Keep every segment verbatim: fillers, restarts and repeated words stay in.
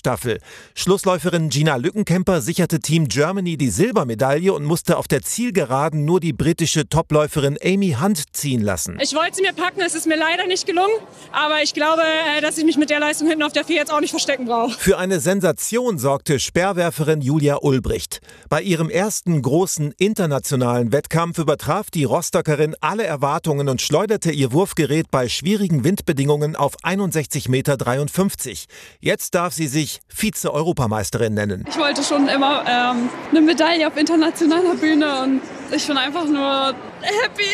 Staffel. Schlussläuferin Gina Lückenkämper sicherte Team Germany die Silbermedaille und musste auf der Zielgeraden nur die britische Topläuferin Amy Hunt ziehen lassen. Ich wollte sie mir packen, es ist mir leider nicht gelungen. Aber ich glaube, dass ich mich mit der Leistung hinten auf der vier jetzt auch nicht verstecken brauche. Für eine Sensation sorgte Speerwerferin Julia Ulbricht. Bei ihrem ersten großen internationalen Wettkampf übertraf die Rostockerin alle Erwartungen und schleuderte ihr Wurfgerät bei schwierigen Windbedingungen auf einundsechzig Komma dreiundfünfzig Meter. Jetzt darf sie sich Vize-Europameisterin nennen. Ich wollte schon immer ähm, eine Medaille auf internationaler Bühne und ich bin einfach nur happy.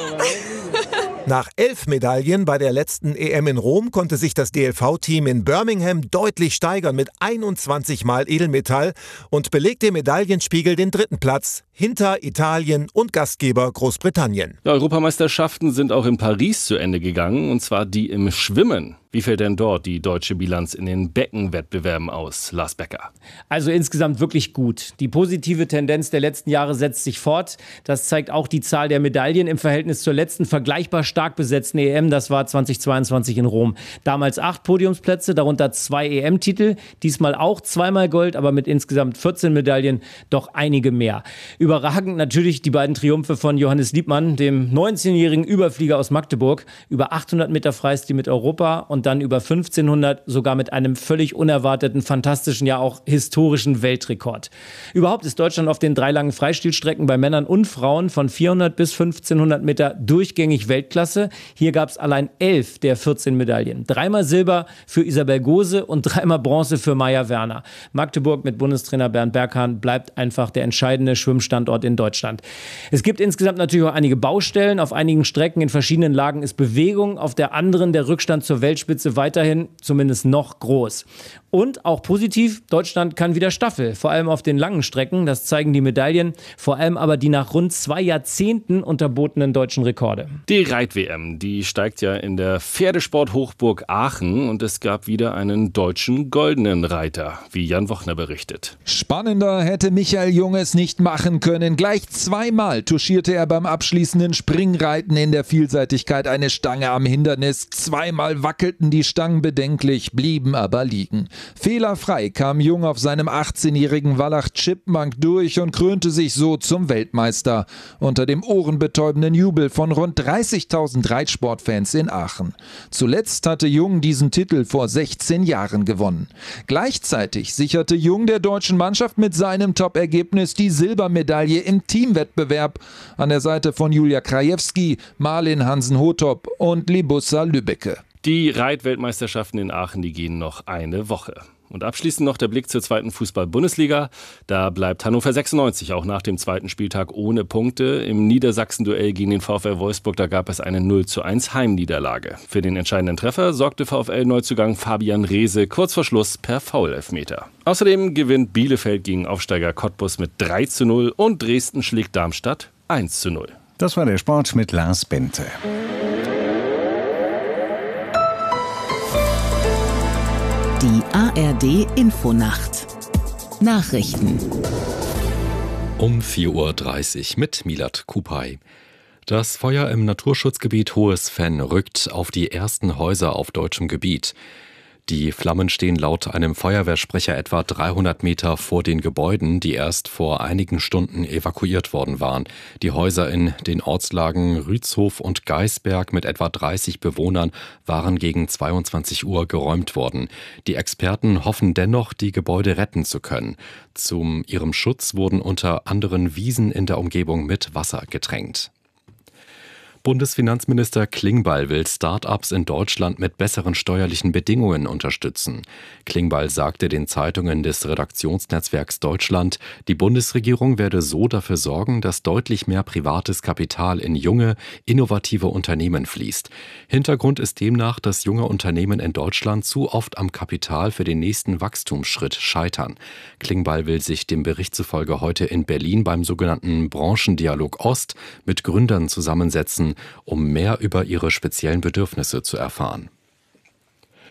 Nach elf Medaillen bei der letzten E M in Rom konnte sich das D L V-Team in Birmingham deutlich steigern mit einundzwanzig Mal Edelmetall und belegt im Medaillenspiegel den dritten Platz hinter Italien und Gastgeber Großbritannien. Die Europameisterschaften sind auch in Paris zu Ende gegangen, und zwar die im Schwimmen. Wie fällt denn dort die deutsche Bilanz in den Beckenwettbewerben aus, Lars Becker? Also insgesamt wirklich gut. Die positive Tendenz der letzten Jahre setzt sich fort. Das zeigt auch die Zahl der Medaillen im Verhältnis zur letzten vergleichbar stark besetzten E M. Das war zweitausendzweiundzwanzig in Rom. Damals acht Podiumsplätze, darunter zwei E M-Titel. Diesmal auch zweimal Gold, aber mit insgesamt vierzehn Medaillen doch einige mehr. Überragend natürlich die beiden Triumphe von Johannes Liebmann, dem neunzehnjährigen Überflieger aus Magdeburg. Über achthundert Meter Freistil mit Europa und dann über fünfzehnhundert sogar mit einem völlig unerwarteten, fantastischen, ja auch historischen Weltrekord. Überhaupt ist Deutschland auf den drei langen Freistilstrecken bei Männern und Frauen von vierhundert bis fünfzehnhundert Meter durchgängig Weltklasse. Hier gab es allein elf der vierzehn Medaillen. Dreimal Silber für Isabel Gose und dreimal Bronze für Maja Werner. Magdeburg mit Bundestrainer Bernd Berghahn bleibt einfach der entscheidende Schwimmstandort in Deutschland. Es gibt insgesamt natürlich auch einige Baustellen. Auf einigen Strecken in verschiedenen Lagen ist Bewegung, auf der anderen der Rückstand zur Weltspitze weiterhin zumindest noch groß. Und auch positiv, Deutschland kann wieder Staffel, vor allem auf den langen Strecken. Das zeigen die Medaillen, vor allem aber die nach rund zwei Jahrzehnten unterbotenen deutschen Rekorde. Die Reit-W M, die steigt ja in der Pferdesport-Hochburg Aachen und es gab wieder einen deutschen goldenen Reiter, wie Jan Wochner berichtet. Spannender hätte Michael Jung es nicht machen können. Gleich zweimal touchierte er beim abschließenden Springreiten in der Vielseitigkeit eine Stange am Hindernis. Zweimal wackelten die Stangen bedenklich, blieben aber liegen. Fehlerfrei kam Jung auf seinem achtzehnjährigen Wallach Chipmunk durch und krönte sich so zum Weltmeister unter dem ohrenbetäubenden Jubel von rund dreißigtausend Reitsportfans in Aachen. Zuletzt hatte Jung diesen Titel vor sechzehn Jahren gewonnen. Gleichzeitig sicherte Jung der deutschen Mannschaft mit seinem Top-Ergebnis die Silbermedaille im Teamwettbewerb an der Seite von Julia Krajewski, Marlin Hansen-Hotop und Libussa Lübbecke. Die Reitweltmeisterschaften in Aachen, die gehen noch eine Woche. Und abschließend noch der Blick zur zweiten Fußball-Bundesliga. Da bleibt Hannover sechsundneunzig auch nach dem zweiten Spieltag ohne Punkte. Im Niedersachsen-Duell gegen den VfL Wolfsburg, da gab es eine null zu eins Heimniederlage. Für den entscheidenden Treffer sorgte VfL-Neuzugang Fabian Reese kurz vor Schluss per Foul-Elfmeter. Außerdem gewinnt Bielefeld gegen Aufsteiger Cottbus mit drei zu null und Dresden schlägt Darmstadt eins zu null. Das war der Sport mit Lars Bente. Die A R D-Infonacht. Nachrichten. Um vier Uhr dreißig mit Milad Kupay. Das Feuer im Naturschutzgebiet Hohes Venn rückt auf die ersten Häuser auf deutschem Gebiet. Die Flammen stehen laut einem Feuerwehrsprecher etwa dreihundert Meter vor den Gebäuden, die erst vor einigen Stunden evakuiert worden waren. Die Häuser in den Ortslagen Rützhof und Geisberg mit etwa dreißig Bewohnern waren gegen zweiundzwanzig Uhr geräumt worden. Die Experten hoffen dennoch, die Gebäude retten zu können. Zu ihrem Schutz wurden unter anderem Wiesen in der Umgebung mit Wasser getränkt. Bundesfinanzminister Klingbeil will Start-ups in Deutschland mit besseren steuerlichen Bedingungen unterstützen. Klingbeil sagte den Zeitungen des Redaktionsnetzwerks Deutschland, die Bundesregierung werde so dafür sorgen, dass deutlich mehr privates Kapital in junge, innovative Unternehmen fließt. Hintergrund ist demnach, dass junge Unternehmen in Deutschland zu oft am Kapital für den nächsten Wachstumsschritt scheitern. Klingbeil will sich dem Bericht zufolge heute in Berlin beim sogenannten Branchendialog Ost mit Gründern zusammensetzen, um mehr über ihre speziellen Bedürfnisse zu erfahren.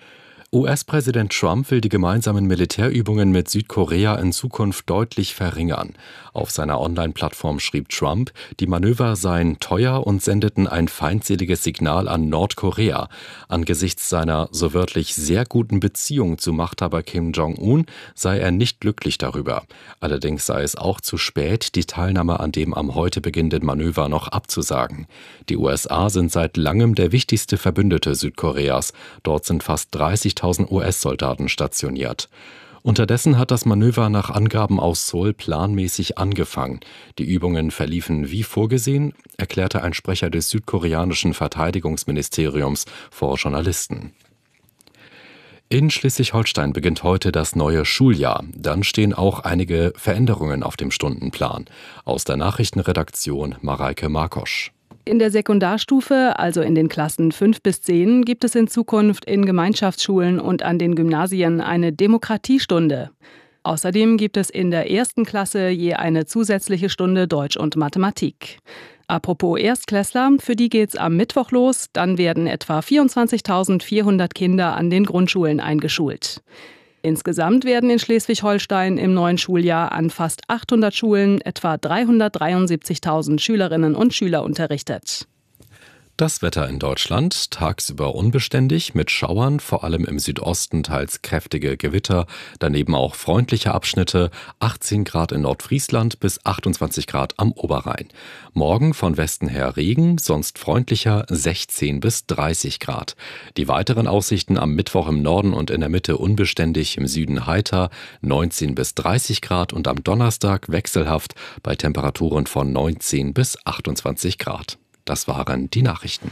U S-Präsident Trump will die gemeinsamen Militärübungen mit Südkorea in Zukunft deutlich verringern. Auf seiner Online-Plattform schrieb Trump, die Manöver seien teuer und sendeten ein feindseliges Signal an Nordkorea. Angesichts seiner so wörtlich sehr guten Beziehung zu Machthaber Kim Jong-un sei er nicht glücklich darüber. Allerdings sei es auch zu spät, die Teilnahme an dem am heute beginnenden Manöver noch abzusagen. Die U S A sind seit langem der wichtigste Verbündete Südkoreas. Dort sind fast dreißigtausend U S-Soldaten stationiert. Unterdessen hat das Manöver nach Angaben aus Seoul planmäßig angefangen. Die Übungen verliefen wie vorgesehen, erklärte ein Sprecher des südkoreanischen Verteidigungsministeriums vor Journalisten. In Schleswig-Holstein beginnt heute das neue Schuljahr. Dann stehen auch einige Veränderungen auf dem Stundenplan. Aus der Nachrichtenredaktion Mareike Markosch. In der Sekundarstufe, also in den Klassen fünf bis zehn, gibt es in Zukunft in Gemeinschaftsschulen und an den Gymnasien eine Demokratiestunde. Außerdem gibt es in der ersten Klasse je eine zusätzliche Stunde Deutsch und Mathematik. Apropos Erstklässler, für die geht's am Mittwoch los, dann werden etwa vierundzwanzigtausendvierhundert Kinder an den Grundschulen eingeschult. Insgesamt werden in Schleswig-Holstein im neuen Schuljahr an fast achthundert Schulen etwa dreihundertdreiundsiebzigtausend Schülerinnen und Schüler unterrichtet. Das Wetter in Deutschland tagsüber unbeständig mit Schauern, vor allem im Südosten teils kräftige Gewitter, daneben auch freundliche Abschnitte, achtzehn Grad in Nordfriesland bis achtundzwanzig Grad am Oberrhein. Morgen von Westen her Regen, sonst freundlicher sechzehn bis dreißig Grad. Die weiteren Aussichten am Mittwoch im Norden und in der Mitte unbeständig, im Süden heiter, neunzehn bis dreißig Grad und am Donnerstag wechselhaft bei Temperaturen von neunzehn bis achtundzwanzig Grad. Das waren die Nachrichten.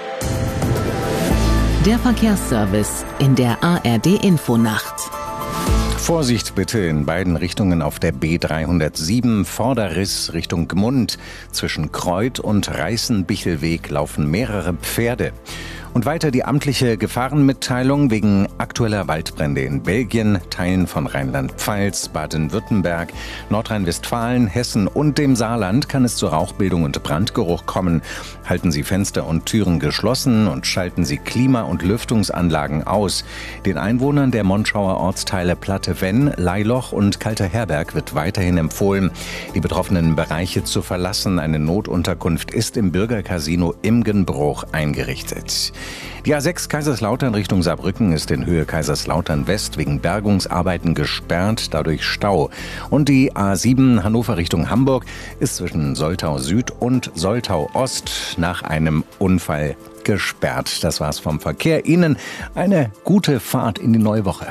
Der Verkehrsservice in der A R D-Infonacht. Vorsicht bitte in beiden Richtungen auf der B dreihundertsieben, Vorderriss Richtung Gmund. Zwischen Kreuth und Reißen-Bichelweg laufen mehrere Pferde. Und weiter die amtliche Gefahrenmitteilung wegen aktueller Waldbrände in Belgien, Teilen von Rheinland-Pfalz, Baden-Württemberg, Nordrhein-Westfalen, Hessen und dem Saarland kann es zu Rauchbildung und Brandgeruch kommen. Halten Sie Fenster und Türen geschlossen und schalten Sie Klima- und Lüftungsanlagen aus. Den Einwohnern der Monschauer Ortsteile Platte-Venn, Leiloch und Kalter-Herberg wird weiterhin empfohlen, die betroffenen Bereiche zu verlassen. Eine Notunterkunft ist im Bürgercasino Imgenbruch eingerichtet. Die A sechs Kaiserslautern Richtung Saarbrücken ist in Höhe Kaiserslautern West wegen Bergungsarbeiten gesperrt, dadurch Stau. Und die A sieben Hannover Richtung Hamburg ist zwischen Soltau Süd und Soltau Ost nach einem Unfall gesperrt. Das war's vom Verkehr. Ihnen eine gute Fahrt in die neue Woche.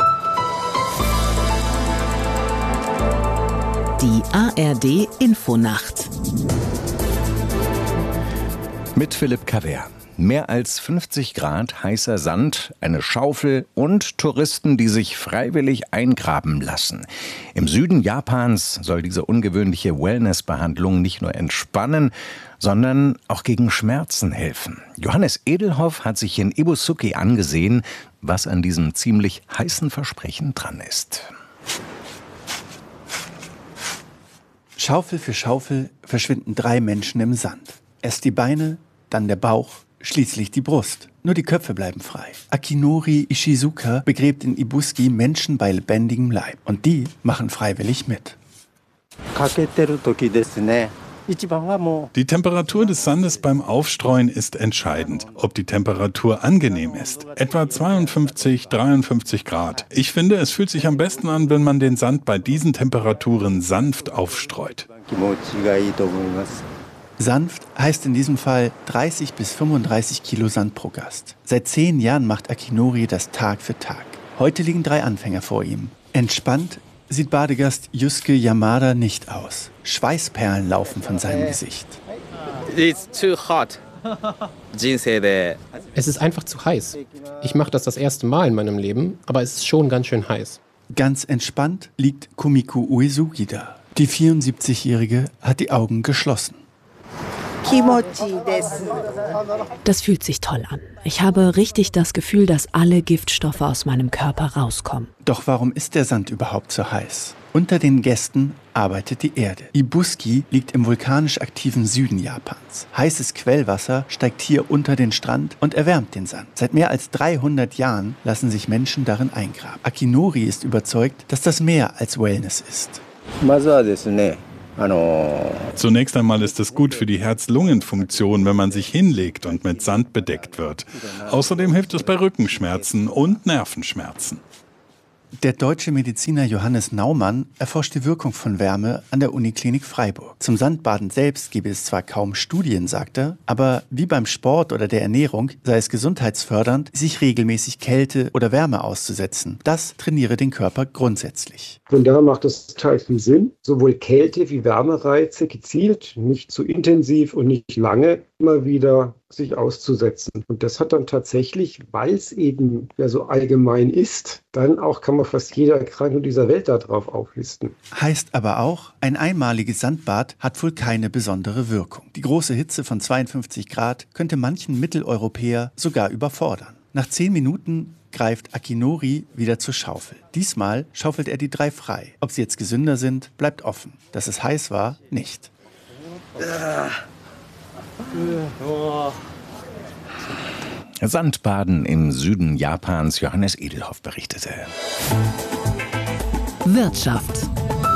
Die A R D-Infonacht. Mit Philipp Kaver. Mehr als fünfzig Grad heißer Sand, eine Schaufel und Touristen, die sich freiwillig eingraben lassen. Im Süden Japans soll diese ungewöhnliche Wellnessbehandlung nicht nur entspannen, sondern auch gegen Schmerzen helfen. Johannes Edelhoff hat sich in Ibusuki angesehen, was an diesem ziemlich heißen Versprechen dran ist. Schaufel für Schaufel verschwinden drei Menschen im Sand. Erst die Beine, dann der Bauch, schließlich die Brust. Nur die Köpfe bleiben frei. Akinori Ishizuka begräbt in Ibusuki Menschen bei lebendigem Leib. Und die machen freiwillig mit. Die Temperatur des Sandes beim Aufstreuen ist entscheidend, ob die Temperatur angenehm ist. Etwa zweiundfünfzig, dreiundfünfzig Grad. Ich finde, es fühlt sich am besten an, wenn man den Sand bei diesen Temperaturen sanft aufstreut. Sanft heißt in diesem Fall dreißig bis fünfunddreißig Kilo Sand pro Gast. Seit zehn Jahren macht Akinori das Tag für Tag. Heute liegen drei Anfänger vor ihm. Entspannt sieht Badegast Yusuke Yamada nicht aus. Schweißperlen laufen von seinem Gesicht. It's too hot. Es ist einfach zu heiß. Ich mache das das erste Mal in meinem Leben, aber es ist schon ganz schön heiß. Ganz entspannt liegt Kumiko Uesugi da. Die vierundsiebzigjährige hat die Augen geschlossen. Das fühlt sich toll an. Ich habe richtig das Gefühl, dass alle Giftstoffe aus meinem Körper rauskommen. Doch warum ist der Sand überhaupt so heiß? Unter den Gästen arbeitet die Erde. Ibuski liegt im vulkanisch aktiven Süden Japans. Heißes Quellwasser steigt hier unter den Strand und erwärmt den Sand. Seit mehr als dreihundert Jahren lassen sich Menschen darin eingraben. Akinori ist überzeugt, dass das mehr als Wellness ist. Zunächst einmal ist es gut für die Herz-Lungen-Funktion, wenn man sich hinlegt und mit Sand bedeckt wird. Außerdem hilft es bei Rückenschmerzen und Nervenschmerzen. Der deutsche Mediziner Johannes Naumann erforscht die Wirkung von Wärme an der Uniklinik Freiburg. Zum Sandbaden selbst gebe es zwar kaum Studien, sagt er, aber wie beim Sport oder der Ernährung sei es gesundheitsfördernd, sich regelmäßig Kälte oder Wärme auszusetzen. Das trainiere den Körper grundsätzlich. Von daher macht es total viel Sinn, sowohl Kälte- wie Wärmereize gezielt, nicht zu intensiv und nicht lange, immer wieder sich auszusetzen. Und das hat dann tatsächlich, weil es eben ja so allgemein ist, dann auch kann man fast jede Erkrankung dieser Welt darauf auflisten. Heißt aber auch, ein einmaliges Sandbad hat wohl keine besondere Wirkung. Die große Hitze von zweiundfünfzig Grad könnte manchen Mitteleuropäer sogar überfordern. Nach zehn Minuten greift Akinori wieder zur Schaufel. Diesmal schaufelt er die drei frei. Ob sie jetzt gesünder sind, bleibt offen. Dass es heiß war, nicht. Sandbaden im Süden Japans, Johannes Edelhoff berichtete. Wirtschaft.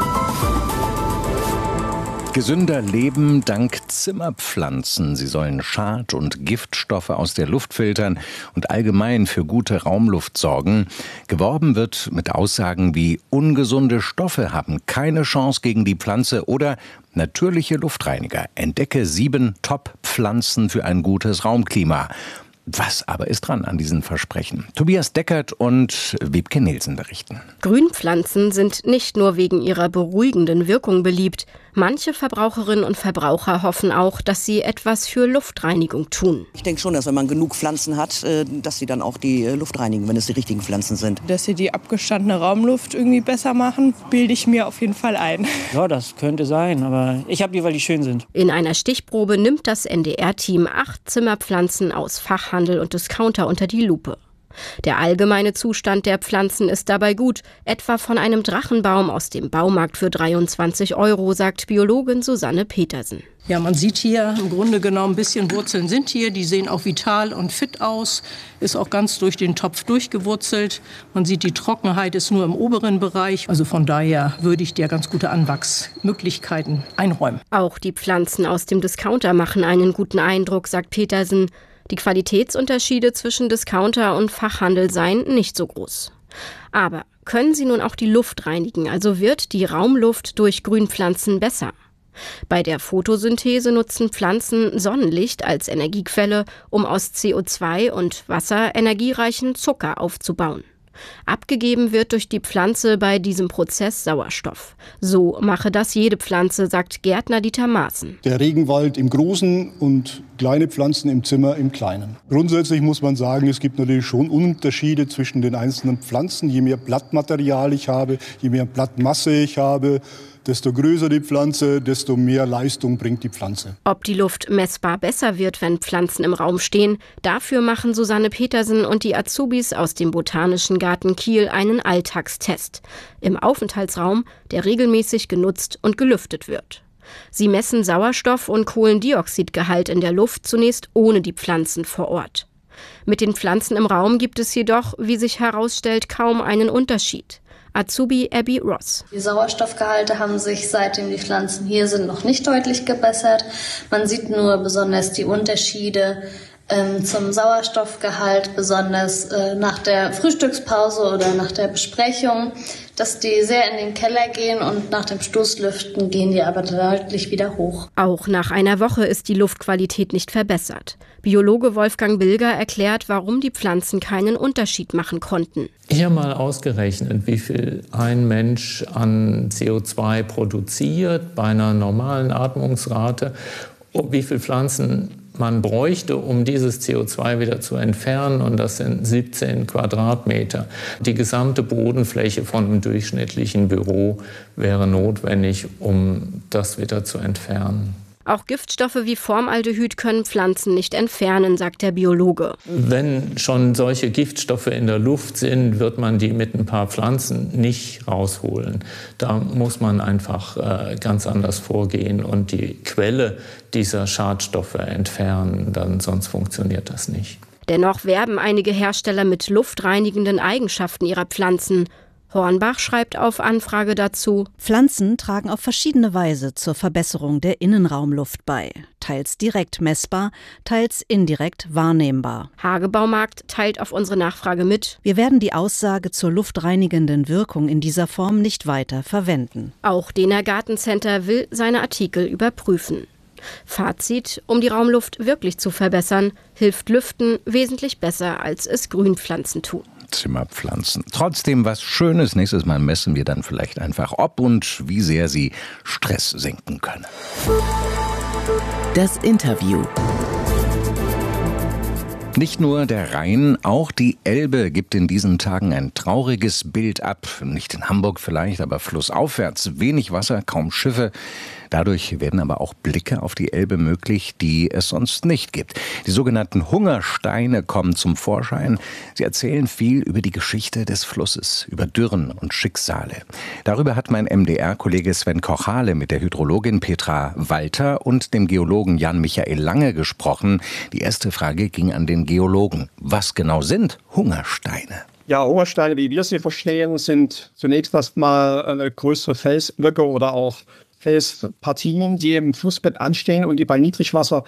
Gesünder leben dank Zimmerpflanzen. Sie sollen Schad- und Giftstoffe aus der Luft filtern und allgemein für gute Raumluft sorgen. Geworben wird mit Aussagen wie ungesunde Stoffe haben keine Chance gegen die Pflanze oder natürliche Luftreiniger. Entdecke sieben Top-Pflanzen für ein gutes Raumklima. Was aber ist dran an diesen Versprechen? Tobias Deckert und Wiebke Nielsen berichten. Grünpflanzen sind nicht nur wegen ihrer beruhigenden Wirkung beliebt. Manche Verbraucherinnen und Verbraucher hoffen auch, dass sie etwas für Luftreinigung tun. Ich denke schon, dass wenn man genug Pflanzen hat, dass sie dann auch die Luft reinigen, wenn es die richtigen Pflanzen sind. Dass sie die abgestandene Raumluft irgendwie besser machen, bilde ich mir auf jeden Fall ein. Ja, das könnte sein, aber ich habe die, weil die schön sind. In einer Stichprobe nimmt das N D R-Team acht Zimmerpflanzen aus Fachhandel und Discounter unter die Lupe. Der allgemeine Zustand der Pflanzen ist dabei gut, etwa von einem Drachenbaum aus dem Baumarkt für dreiundzwanzig Euro, sagt Biologin Susanne Petersen. Ja, man sieht hier im Grunde genommen ein bisschen Wurzeln sind hier, die sehen auch vital und fit aus, ist auch ganz durch den Topf durchgewurzelt. Man sieht, die Trockenheit ist nur im oberen Bereich, also von daher würde ich dir ganz gute Anwachsmöglichkeiten einräumen. Auch die Pflanzen aus dem Discounter machen einen guten Eindruck, sagt Petersen. Die Qualitätsunterschiede zwischen Discounter und Fachhandel seien nicht so groß. Aber können sie nun auch die Luft reinigen, also wird die Raumluft durch Grünpflanzen besser? Bei der Photosynthese nutzen Pflanzen Sonnenlicht als Energiequelle, um aus C O zwei und Wasser energiereichen Zucker aufzubauen. Abgegeben wird durch die Pflanze bei diesem Prozess Sauerstoff. So mache das jede Pflanze, sagt Gärtner Dieter Maaßen. Der Regenwald im Großen und kleine Pflanzen im Zimmer im Kleinen. Grundsätzlich muss man sagen, es gibt natürlich schon Unterschiede zwischen den einzelnen Pflanzen. Je mehr Blattmaterial ich habe, je mehr Blattmasse ich habe, desto größer die Pflanze, desto mehr Leistung bringt die Pflanze. Ob die Luft messbar besser wird, wenn Pflanzen im Raum stehen, dafür machen Susanne Petersen und die Azubis aus dem Botanischen Garten Kiel einen Alltagstest. Im Aufenthaltsraum, der regelmäßig genutzt und gelüftet wird. Sie messen Sauerstoff- und Kohlendioxidgehalt in der Luft zunächst ohne die Pflanzen vor Ort. Mit den Pflanzen im Raum gibt es jedoch, wie sich herausstellt, kaum einen Unterschied. Azubi Abby Ross. Die Sauerstoffgehalte haben sich, seitdem die Pflanzen hier sind, noch nicht deutlich gebessert. Man sieht nur besonders die Unterschiede ähm, zum Sauerstoffgehalt, besonders äh, nach der Frühstückspause oder nach der Besprechung, dass die sehr in den Keller gehen und nach dem Stoßlüften gehen die aber deutlich wieder hoch. Auch nach einer Woche ist die Luftqualität nicht verbessert. Biologe Wolfgang Bilger erklärt, warum die Pflanzen keinen Unterschied machen konnten. Ich habe mal ausgerechnet, wie viel ein Mensch an C O zwei produziert bei einer normalen Atmungsrate und wie viele Pflanzen man bräuchte, um dieses C O zwei wieder zu entfernen. Und das sind siebzehn Quadratmeter. Die gesamte Bodenfläche von einem durchschnittlichen Büro wäre notwendig, um das wieder zu entfernen. Auch Giftstoffe wie Formaldehyd können Pflanzen nicht entfernen, sagt der Biologe. Wenn schon solche Giftstoffe in der Luft sind, wird man die mit ein paar Pflanzen nicht rausholen. Da muss man einfach äh, ganz anders vorgehen und die Quelle dieser Schadstoffe entfernen, dann sonst funktioniert das nicht. Dennoch werben einige Hersteller mit luftreinigenden Eigenschaften ihrer Pflanzen. Hornbach schreibt auf Anfrage dazu: Pflanzen tragen auf verschiedene Weise zur Verbesserung der Innenraumluft bei. Teils direkt messbar, teils indirekt wahrnehmbar. Hagebaumarkt teilt auf unsere Nachfrage mit: Wir werden die Aussage zur luftreinigenden Wirkung in dieser Form nicht weiter verwenden. Auch Dehner Gartencenter will seine Artikel überprüfen. Fazit: Um die Raumluft wirklich zu verbessern, hilft Lüften wesentlich besser, als es Grünpflanzen tun. Zimmerpflanzen. Trotzdem was Schönes. Nächstes Mal messen wir dann vielleicht einfach, ob und wie sehr sie Stress senken können. Das Interview. Nicht nur der Rhein, auch die Elbe gibt in diesen Tagen ein trauriges Bild ab. Nicht in Hamburg vielleicht, aber flussaufwärts. Wenig Wasser, kaum Schiffe. Dadurch werden aber auch Blicke auf die Elbe möglich, die es sonst nicht gibt. Die sogenannten Hungersteine kommen zum Vorschein. Sie erzählen viel über die Geschichte des Flusses, über Dürren und Schicksale. Darüber hat mein M D R-Kollege Sven Kochale mit der Hydrologin Petra Walter und dem Geologen Jan-Michael Lange gesprochen. Die erste Frage ging an den Geologen. Was genau sind Hungersteine? Ja, Hungersteine, wie wir sie verstehen, sind zunächst erstmal eine größere Felsblöcke oder auch Felspartien, die im Flussbett anstehen und die bei Niedrigwasser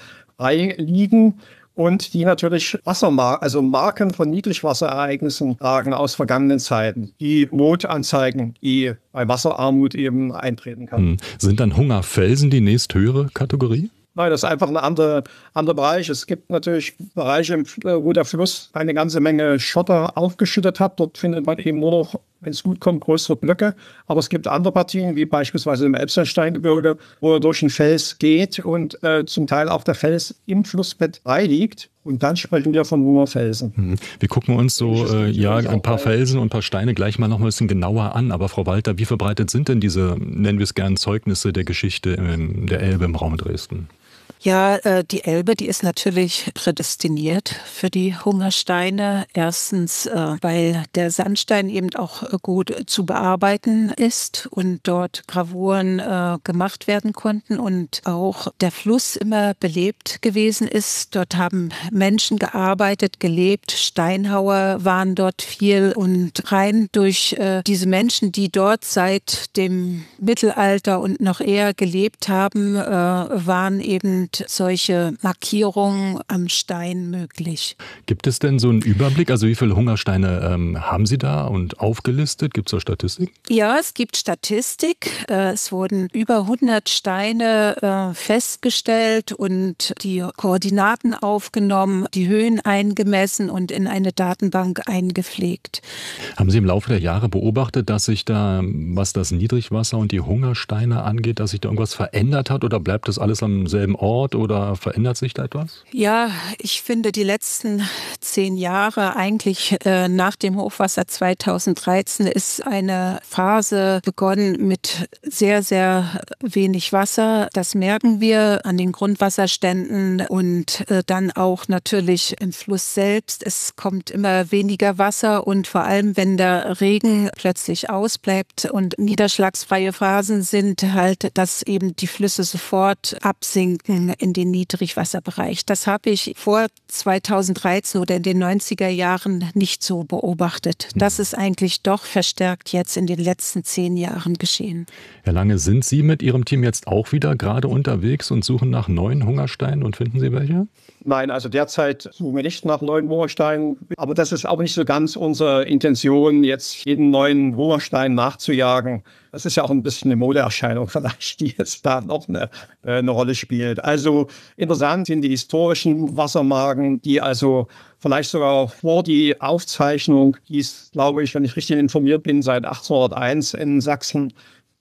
liegen und die natürlich Wassermarken, also Marken von Niedrigwasserereignissen tragen aus vergangenen Zeiten, die Not anzeigen, die bei Wasserarmut eben eintreten kann. Hm. Sind dann Hungerfelsen die nächsthöhere Kategorie? Nein, das ist einfach ein anderer andere Bereich. Es gibt natürlich Bereiche, wo der Fluss eine ganze Menge Schotter aufgeschüttet hat. Dort findet man eben nur noch, wenn es gut kommt, größere Blöce. Aber es gibt andere Partien, wie beispielsweise im Elbsandsteingebirge, wo er durch einen Fels geht und äh, zum Teil auch der Fels im Flussbett frei liegt. Und dann sprechen wir von Hungerfelsen. Wir gucken uns so äh, ja ein paar Felsen und ein paar Steine gleich mal noch mal ein bisschen genauer an. Aber Frau Walter, wie verbreitet sind denn diese, nennen wir es gern, Zeugnisse der Geschichte in der Elbe im Raum Dresden? Ja, äh, die Elbe, die ist natürlich prädestiniert für die Hungersteine. Erstens, äh, weil der Sandstein eben auch äh, gut zu bearbeiten ist und dort Gravuren äh, gemacht werden konnten und auch der Fluss immer belebt gewesen ist. Dort haben Menschen gearbeitet, gelebt, Steinhauer waren dort viel und rein durch äh, diese Menschen, die dort seit dem Mittelalter und noch eher gelebt haben, äh, waren eben solche Markierungen am Stein möglich. Gibt es denn so einen Überblick? Also wie viele Hungersteine ähm, haben Sie da und aufgelistet? Gibt es da Statistik? Ja, es gibt Statistik. Äh, es wurden über hundert Steine äh, festgestellt und die Koordinaten aufgenommen, die Höhen eingemessen und in eine Datenbank eingepflegt. Haben Sie im Laufe der Jahre beobachtet, dass sich da, was das Niedrigwasser und die Hungersteine angeht, dass sich da irgendwas verändert hat oder bleibt das alles am selben Ort oder verändert sich da etwas? Ja, ich finde die letzten zehn Jahre eigentlich äh, nach dem Hochwasser zweitausenddreizehn ist eine Phase begonnen mit sehr, sehr wenig Wasser. Das merken wir an den Grundwasserständen und äh, dann auch natürlich im Fluss selbst. Es kommt immer weniger Wasser und vor allem, wenn der Regen plötzlich ausbleibt und niederschlagsfreie Phasen sind, halt, dass eben die Flüsse sofort absinken in den Niedrigwasserbereich. Das habe ich vor zweitausenddreizehn oder in den neunziger Jahren nicht so beobachtet. Das ist eigentlich doch verstärkt jetzt in den letzten zehn Jahren geschehen. Herr Lange, sind Sie mit Ihrem Team jetzt auch wieder gerade unterwegs und suchen nach neuen Hungersteinen und finden Sie welche? Nein, also derzeit suchen wir nicht nach neuen Hungersteinen. Aber das ist auch nicht so ganz unsere Intention, jetzt jeden neuen Hungerstein nachzujagen. Das ist ja auch ein bisschen eine Modeerscheinung vielleicht, die jetzt da noch eine, äh, eine Rolle spielt. Also interessant sind die historischen Wassermarken, die also vielleicht sogar vor die Aufzeichnung, die ist, glaube ich, wenn ich richtig informiert bin, seit achtzehnhunderteins in Sachsen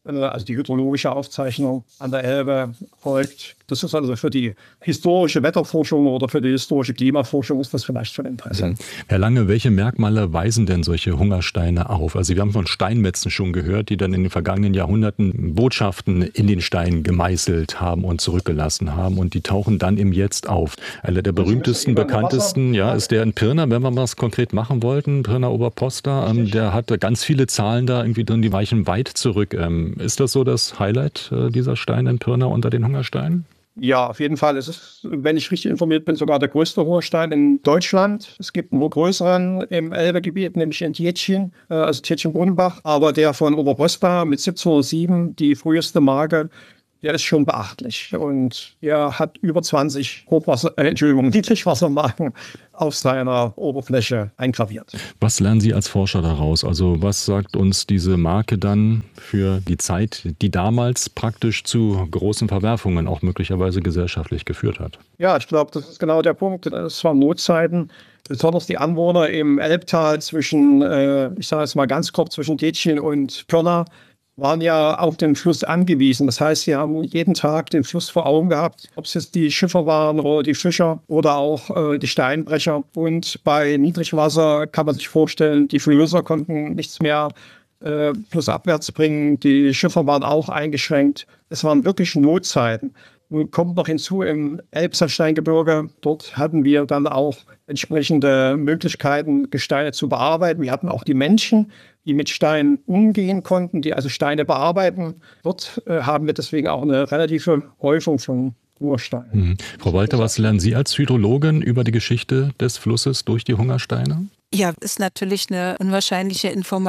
also die hydrologische Aufzeichnung an der Elbe folgt. Das ist also für die historische Wetterforschung oder für die historische Klimaforschung ist das vielleicht von Interesse. Herr Lange, welche Merkmale weisen denn solche Hungersteine auf? Also wir haben von Steinmetzen schon gehört, die dann in den vergangenen Jahrhunderten Botschaften in den Stein gemeißelt haben und zurückgelassen haben und die tauchen dann im Jetzt auf. Einer der berühmtesten, bekanntesten, ja, ist der in Pirna, wenn wir was konkret machen wollten, Pirna Oberposta, ähm, der hat ganz viele Zahlen da irgendwie drin, die weichen weit zurück. Ähm, ist das so das Highlight äh, dieser Steine in Pirna unter den Hungersteinen? Ja, auf jeden Fall. Es ist, wenn ich richtig informiert bin, sogar der größte Hungerstein in Deutschland. Es gibt einen größeren im Elbegebiet, nämlich in Tietjen, also Tietjen-Brunnenbach. Aber der von Oberposta mit siebzehnhundertsieben, die früheste Marke, der ist schon beachtlich. Und er hat über zwanzig Hochwasser, äh, Entschuldigung, Niedrigwassermarken auf seiner Oberfläche eingraviert. Was lernen Sie als Forscher daraus? Also was sagt uns diese Marke dann für die Zeit, die damals praktisch zu großen Verwerfungen auch möglicherweise gesellschaftlich geführt hat? Ja, ich glaube, das ist genau der Punkt. Es waren Notzeiten. Besonders die Anwohner im Elbtal zwischen, äh, ich sage es mal ganz grob, zwischen Tietjen und Pirna, waren ja auf den Fluss angewiesen. Das heißt, sie haben jeden Tag den Fluss vor Augen gehabt, ob es jetzt die Schiffer waren oder die Fischer oder auch äh, die Steinbrecher. Und bei Niedrigwasser kann man sich vorstellen, die Flößer konnten nichts mehr äh, flussabwärts bringen. Die Schiffer waren auch eingeschränkt. Es waren wirklich Notzeiten. Nun kommt noch hinzu im Elbsandsteingebirge. Dort hatten wir dann auch entsprechende Möglichkeiten, Gesteine zu bearbeiten. Wir hatten auch die Menschen, die mit Steinen umgehen konnten, die also Steine bearbeiten. Dort äh, haben wir deswegen auch eine relative Häufung von Ursteinen. Mhm. Frau Walter, was lernen Sie als Hydrologin über die Geschichte des Flusses durch die Hungersteine? Ja, ist natürlich eine unwahrscheinliche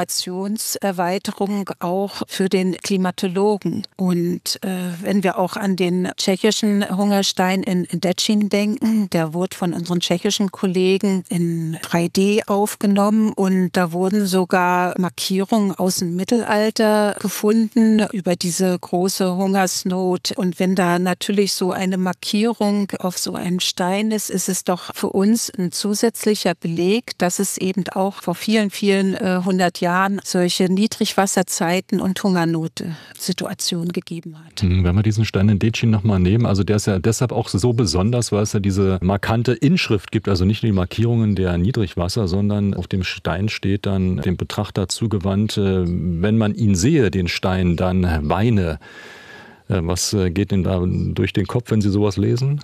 Informationserweiterung auch für den Klimatologen. Und äh, wenn wir auch an den tschechischen Hungerstein in Děčín denken, der wurde von unseren tschechischen Kollegen in drei D aufgenommen und da wurden sogar Markierungen aus dem Mittelalter gefunden über diese große Hungersnot. Und wenn da natürlich so eine Markierung auf so einem Stein ist, ist es doch für uns ein zusätzlicher Beleg, dass es eben auch vor vielen, vielen äh, hundert Jahren solche Niedrigwasserzeiten und Hungernotsituationen gegeben hat. Wenn wir diesen Stein in Děčín nochmal nehmen, also der ist ja deshalb auch so besonders, weil es ja diese markante Inschrift gibt, also nicht nur die Markierungen der Niedrigwasser, sondern auf dem Stein steht dann dem Betrachter zugewandt, äh, wenn man ihn sehe, den Stein, dann weine. Äh, was äh, geht denn da durch den Kopf, wenn Sie sowas lesen?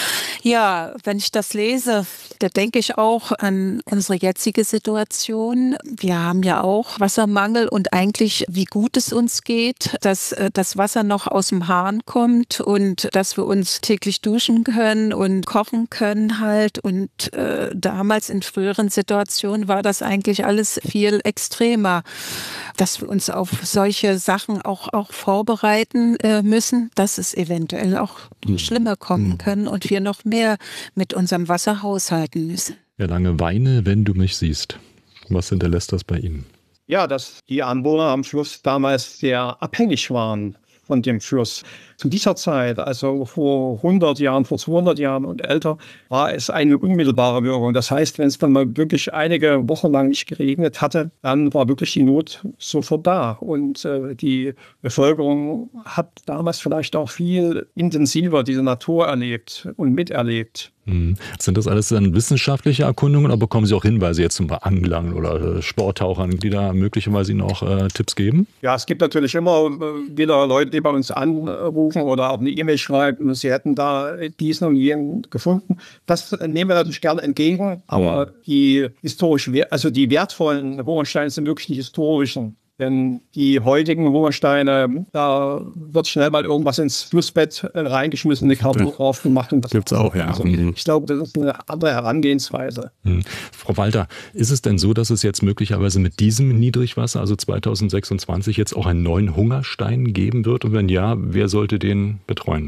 Ja, wenn ich das lese, da denke ich auch an unsere jetzige Situation. Wir haben ja auch Wassermangel und eigentlich, wie gut es uns geht, dass das Wasser noch aus dem Hahn kommt und dass wir uns täglich duschen können und kochen können halt. Und äh, damals in früheren Situationen war das eigentlich alles viel extremer, dass wir uns auf solche Sachen auch, auch vorbereiten äh, müssen, dass es eventuell auch schlimmer kommen können und wir noch mehr mit unserem Wasser haushalten müssen. Ja, lange weine, wenn du mich siehst. Was hinterlässt das bei Ihnen? Ja, dass die Anwohner am Fluss damals sehr abhängig waren von dem Fluss. Zu dieser Zeit, also vor hundert Jahren, vor zweihundert Jahren und älter, war es eine unmittelbare Wirkung. Das heißt, wenn es dann mal wirklich einige Wochen lang nicht geregnet hatte, dann war wirklich die Not sofort da. Und äh, die Bevölkerung hat damals vielleicht auch viel intensiver diese Natur erlebt und miterlebt. Hm. Sind das alles dann wissenschaftliche Erkundungen oder bekommen Sie auch Hinweise jetzt zum Anglern oder Sporttauchern, die da möglicherweise Ihnen auch äh, Tipps geben? Ja, es gibt natürlich immer äh, wieder Leute, die bei uns anrufen oder auch eine E-Mail schreiben, sie hätten da diesen und jenen gefunden. Das nehmen wir natürlich gerne entgegen, aber die historisch, also die wertvollen Hungersteine sind wirklich die historischen. Denn die heutigen Hungersteine, da wird schnell mal irgendwas ins Flussbett reingeschmissen, eine Karte drauf gemacht. Und das gibt's auch, ja. Also, ich glaube, das ist eine andere Herangehensweise. Hm. Frau Walter, ist es denn so, dass es jetzt möglicherweise mit diesem Niedrigwasser, also zweitausendsechsundzwanzig, jetzt auch einen neuen Hungerstein geben wird? Und wenn ja, wer sollte den betreuen?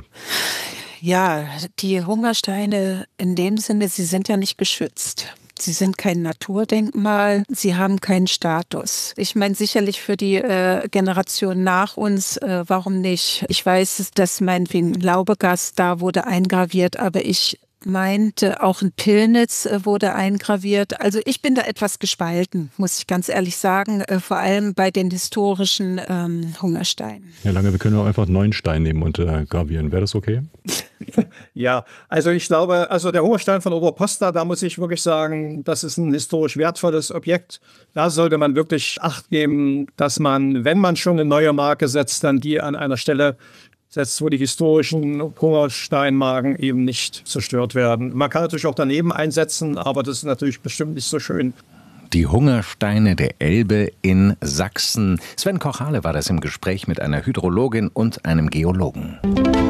Ja, die Hungersteine in dem Sinne, sie sind ja nicht geschützt. Sie sind kein Naturdenkmal, sie haben keinen Status. Ich meine sicherlich für die äh, Generation nach uns, äh, warum nicht? Ich weiß, dass meinetwegen Laubegast da wurde eingraviert, aber ich meinte, auch ein Pillnitz wurde eingraviert. Also ich bin da etwas gespalten, muss ich ganz ehrlich sagen, vor allem bei den historischen ähm, Hungersteinen. Ja, Lange, wir können auch einfach einen neuen Stein nehmen und äh, gravieren. Wäre das okay? Ja, also ich glaube, also der Hungerstein von Oberposta, da muss ich wirklich sagen, das ist ein historisch wertvolles Objekt. Da sollte man wirklich Acht geben, dass man, wenn man schon eine neue Marke setzt, dann die an einer Stelle setzt, wo die historischen Hungersteinmarken eben nicht zerstört werden. Man kann natürlich auch daneben einsetzen, aber das ist natürlich bestimmt nicht so schön. Die Hungersteine der Elbe in Sachsen. Sven Kochale war das im Gespräch mit einer Hydrologin und einem Geologen.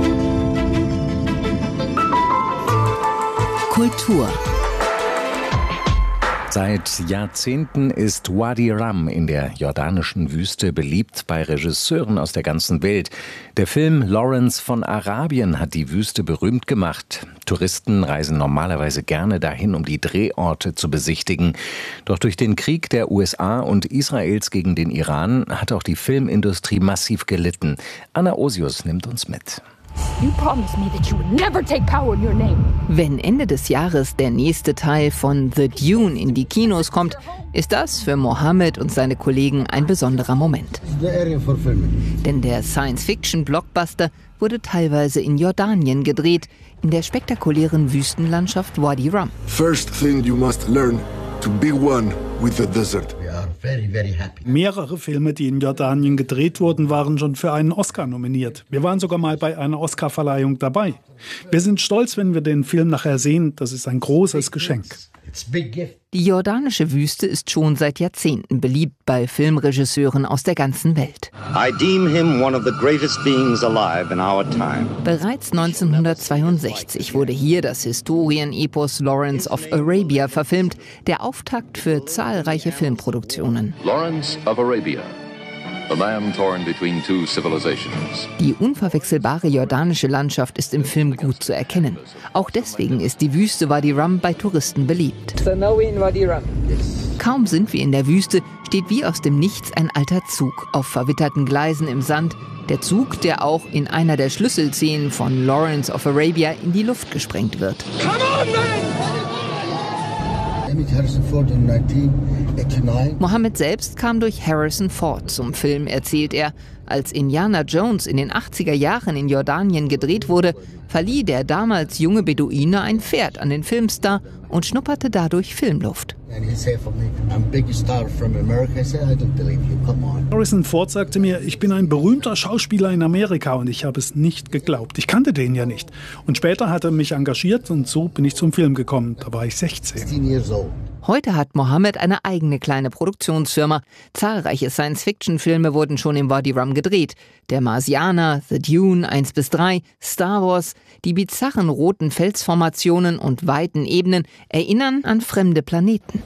Kultur. Seit Jahrzehnten ist Wadi Rum in der jordanischen Wüste beliebt bei Regisseuren aus der ganzen Welt. Der Film Lawrence von Arabien hat die Wüste berühmt gemacht. Touristen reisen normalerweise gerne dahin, um die Drehorte zu besichtigen. Doch durch den Krieg der U S A und Israels gegen den Iran hat auch die Filmindustrie massiv gelitten. Anna Osius nimmt uns mit. Wenn Ende des Jahres der nächste Teil von The Dune in die Kinos kommt, ist das für Mohammed und seine Kollegen ein besonderer Moment. Denn der Science-Fiction-Blockbuster wurde teilweise in Jordanien gedreht, in der spektakulären Wüstenlandschaft Wadi Rum. First thing you must learn to be one with the desert. Very, very happy. Mehrere Filme, die in Jordanien gedreht wurden, waren schon für einen Oscar nominiert. Wir waren sogar mal bei einer Oscarverleihung dabei. Wir sind stolz, wenn wir den Film nachher sehen. Das ist ein großes Geschenk. Die jordanische Wüste ist schon seit Jahrzehnten beliebt bei Filmregisseuren aus der ganzen Welt. I deem him one of the greatest beings alive in our time. Bereits neunzehnhundertzweiundsechzig wurde hier das Historienepos Lawrence of Arabia verfilmt, der Auftakt für zahlreiche Filmproduktionen. Lawrence of Arabia. The man torn between two civilizations. Die unverwechselbare jordanische Landschaft ist im Film gut zu erkennen. Auch deswegen ist die Wüste Wadi Rum bei Touristen beliebt. So now we're in Wadi Rum. Kaum sind wir in der Wüste, steht wie aus dem Nichts ein alter Zug auf verwitterten Gleisen im Sand. Der Zug, der auch in einer der Schlüsselszenen von Lawrence of Arabia in die Luft gesprengt wird. Come on, man! Mohammed selbst kam durch Harrison Ford zum Film, erzählt er. Als Indiana Jones in den achtziger Jahren in Jordanien gedreht wurde, verlieh der damals junge Beduine ein Pferd an den Filmstar und schnupperte dadurch Filmluft. Harrison Ford sagte mir, ich bin ein berühmter Schauspieler in Amerika, und ich habe es nicht geglaubt. Ich kannte den ja nicht. Und später hat er mich engagiert und so bin ich zum Film gekommen. Da war ich sechzehn. Heute hat Mohammed eine eigene kleine Produktionsfirma. Zahlreiche Science-Fiction-Filme wurden schon im Wadi Rum gedreht. Der Marsianer, The Dune eins bis drei, Star Wars, die bizarren roten Felsformationen und weiten Ebenen erinnern an fremde Planeten.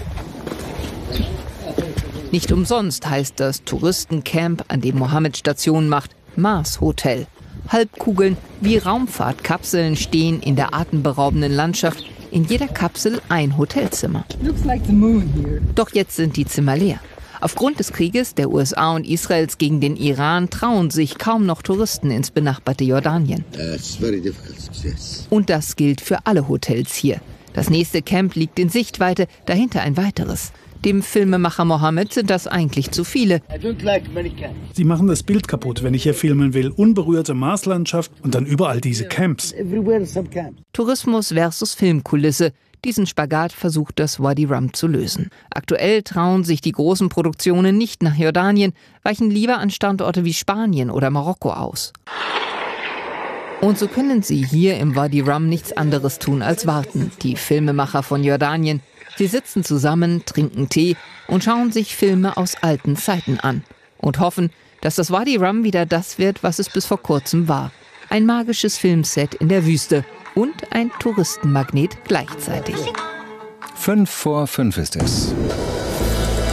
Nicht umsonst heißt das Touristencamp, an dem Mohammed Station macht, Mars Hotel. Halbkugeln wie Raumfahrtkapseln stehen in der atemberaubenden Landschaft. In jeder Kapsel ein Hotelzimmer. Doch jetzt sind die Zimmer leer. Aufgrund des Krieges der U S A und Israels gegen den Iran trauen sich kaum noch Touristen ins benachbarte Jordanien. Und das gilt für alle Hotels hier. Das nächste Camp liegt in Sichtweite, dahinter ein weiteres. Dem Filmemacher Mohammed sind das eigentlich zu viele. Sie machen das Bild kaputt, wenn ich hier filmen will. Unberührte Marslandschaft und dann überall diese Camps. Tourismus versus Filmkulisse. Diesen Spagat versucht das Wadi Rum zu lösen. Aktuell trauen sich die großen Produktionen nicht nach Jordanien, weichen lieber an Standorte wie Spanien oder Marokko aus. Und so können sie hier im Wadi Rum nichts anderes tun als warten, die Filmemacher von Jordanien. Sie sitzen zusammen, trinken Tee und schauen sich Filme aus alten Zeiten an. Und hoffen, dass das Wadi Rum wieder das wird, was es bis vor kurzem war. Ein magisches Filmset in der Wüste und ein Touristenmagnet gleichzeitig. Fünf vor fünf ist es.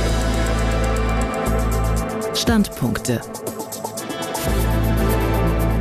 Standpunkte.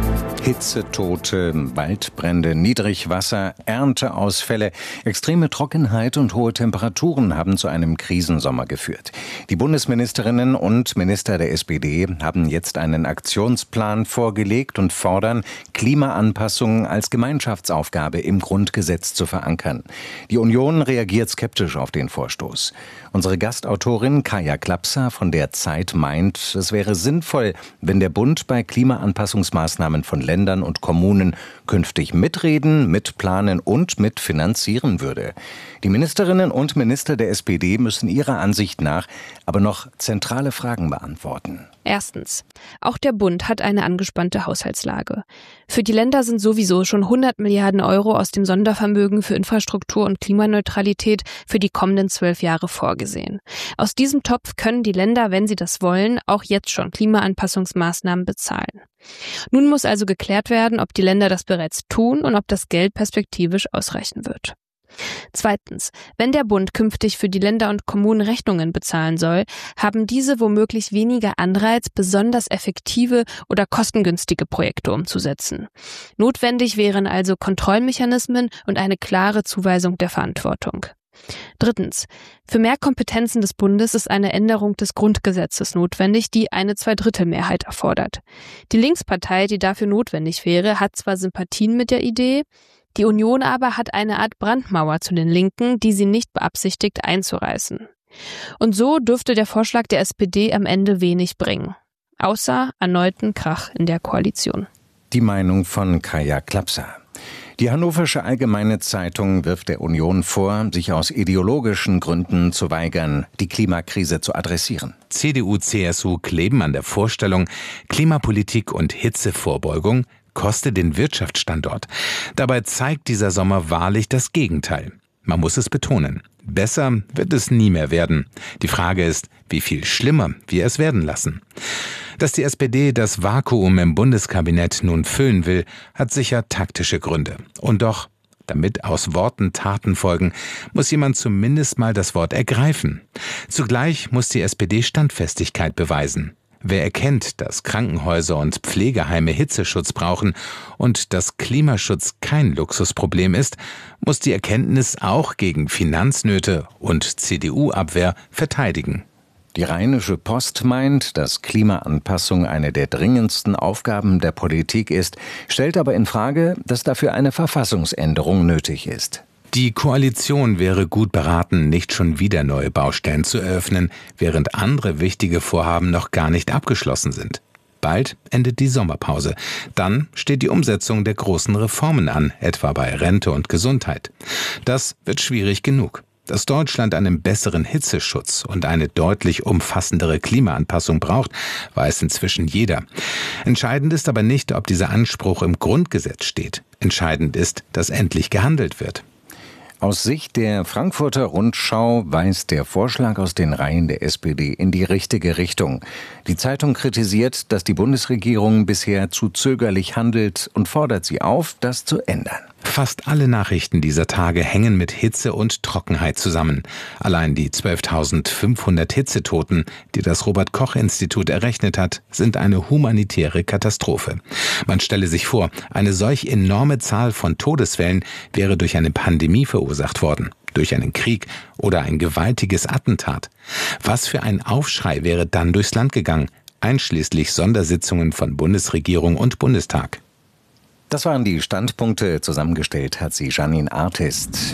Hitzetote, Waldbrände, Niedrigwasser, Ernteausfälle, extreme Trockenheit und hohe Temperaturen haben zu einem Krisensommer geführt. Die Bundesministerinnen und Minister der S P D haben jetzt einen Aktionsplan vorgelegt und fordern, Klimaanpassung als Gemeinschaftsaufgabe im Grundgesetz zu verankern. Die Union reagiert skeptisch auf den Vorstoß. Unsere Gastautorin Kaja Klapser von der Zeit meint, es wäre sinnvoll, wenn der Bund bei Klimaanpassungsmaßnahmen von Ländern und Kommunen künftig mitreden, mitplanen und mitfinanzieren würde. Die Ministerinnen und Minister der S P D müssen ihrer Ansicht nach aber noch zentrale Fragen beantworten. Erstens. Auch der Bund hat eine angespannte Haushaltslage. Für die Länder sind sowieso schon hundert Milliarden Euro aus dem Sondervermögen für Infrastruktur und Klimaneutralität für die kommenden zwölf Jahre vorgesehen. Aus diesem Topf können die Länder, wenn sie das wollen, auch jetzt schon Klimaanpassungsmaßnahmen bezahlen. Nun muss also geklärt werden, ob die Länder das bereits tun und ob das Geld perspektivisch ausreichen wird. Zweitens. Wenn der Bund künftig für die Länder und Kommunen Rechnungen bezahlen soll, haben diese womöglich weniger Anreiz, besonders effektive oder kostengünstige Projekte umzusetzen. Notwendig wären also Kontrollmechanismen und eine klare Zuweisung der Verantwortung. Drittens. Für mehr Kompetenzen des Bundes ist eine Änderung des Grundgesetzes notwendig, die eine Zweidrittelmehrheit erfordert. Die Linkspartei, die dafür notwendig wäre, hat zwar Sympathien mit der Idee, die Union aber hat eine Art Brandmauer zu den Linken, die sie nicht beabsichtigt einzureißen. Und so dürfte der Vorschlag der S P D am Ende wenig bringen. Außer erneuten Krach in der Koalition. Die Meinung von Kaja Klapser. Die Hannoversche Allgemeine Zeitung wirft der Union vor, sich aus ideologischen Gründen zu weigern, die Klimakrise zu adressieren. C D U, C S U kleben an der Vorstellung, Klimapolitik und Hitzevorbeugung koste den Wirtschaftsstandort. Dabei zeigt dieser Sommer wahrlich das Gegenteil. Man muss es betonen. Besser wird es nie mehr werden. Die Frage ist, wie viel schlimmer wir es werden lassen. Dass die S P D das Vakuum im Bundeskabinett nun füllen will, hat sicher taktische Gründe. Und doch, damit aus Worten Taten folgen, muss jemand zumindest mal das Wort ergreifen. Zugleich muss die S P D Standfestigkeit beweisen. Wer erkennt, dass Krankenhäuser und Pflegeheime Hitzeschutz brauchen und dass Klimaschutz kein Luxusproblem ist, muss die Erkenntnis auch gegen Finanznöte und C D U-Abwehr verteidigen. Die Rheinische Post meint, dass Klimaanpassung eine der dringendsten Aufgaben der Politik ist, stellt aber in Frage, dass dafür eine Verfassungsänderung nötig ist. Die Koalition wäre gut beraten, nicht schon wieder neue Baustellen zu eröffnen, während andere wichtige Vorhaben noch gar nicht abgeschlossen sind. Bald endet die Sommerpause. Dann steht die Umsetzung der großen Reformen an, etwa bei Rente und Gesundheit. Das wird schwierig genug. Dass Deutschland einen besseren Hitzeschutz und eine deutlich umfassendere Klimaanpassung braucht, weiß inzwischen jeder. Entscheidend ist aber nicht, ob dieser Anspruch im Grundgesetz steht. Entscheidend ist, dass endlich gehandelt wird. Aus Sicht der Frankfurter Rundschau weist der Vorschlag aus den Reihen der S P D in die richtige Richtung. Die Zeitung kritisiert, dass die Bundesregierung bisher zu zögerlich handelt und fordert sie auf, das zu ändern. Fast alle Nachrichten dieser Tage hängen mit Hitze und Trockenheit zusammen. Allein die zwölftausendfünfhundert Hitzetoten, die das Robert-Koch-Institut errechnet hat, sind eine humanitäre Katastrophe. Man stelle sich vor, eine solch enorme Zahl von Todesfällen wäre durch eine Pandemie verursacht worden, durch einen Krieg oder ein gewaltiges Attentat. Was für ein Aufschrei wäre dann durchs Land gegangen, einschließlich Sondersitzungen von Bundesregierung und Bundestag. Das waren die Standpunkte. Zusammengestellt hat sie Janine Artist.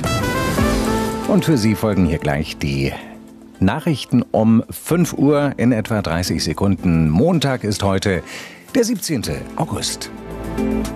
Und für Sie folgen hier gleich die Nachrichten um fünf Uhr in etwa dreißig Sekunden. Montag ist heute der siebzehnten August.